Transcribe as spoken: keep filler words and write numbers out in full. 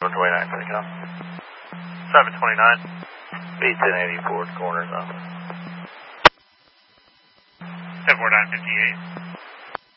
seven twenty-nine, pick up. seven twenty-nine. B ten eighty-fourth corner, something. ten four nine fifty-eight.